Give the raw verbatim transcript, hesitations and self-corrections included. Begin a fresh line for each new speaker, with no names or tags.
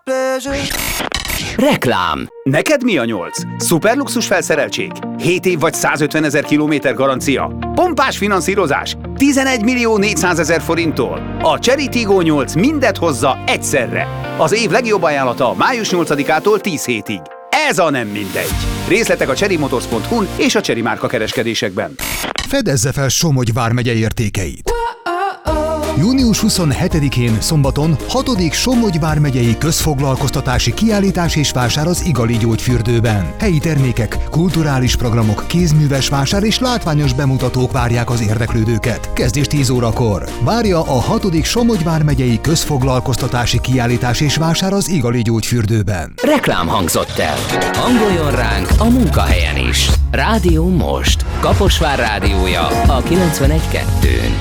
pleasure.
Reklám.
Neked mi a nyolc? Szuperluxus felszereltség? hét év vagy százötvenezer kilométer garancia? Pompás finanszírozás? tizenegy millió négyszázezer forinttól? A Chery Tiggo nyolc mindet hozza egyszerre. Az év legjobb ajánlata május nyolcadikától tíz hétig. Ez a nem mindegy. Részletek a chery motors pont hu-n és a Chery márka kereskedésekben.
Fedezze fel Somogy vármegye értékeit! június huszonhetedikén szombaton hatodik Somogy vármegyei közfoglalkoztatási kiállítás és vásár az Igali gyógyfürdőben. Helyi termékek, kulturális programok, kézműves vásár és látványos bemutatók várják az érdeklődőket. Kezdés tíz órakor. Várja a hatodik Somogy vármegyei közfoglalkoztatási kiállítás és vásár az Igali gyógyfürdőben.
Reklám hangzott el. Hangoljon ránk a munkahelyen is. Rádió Most. Kaposvár rádiója a kilencvenegy kettőn.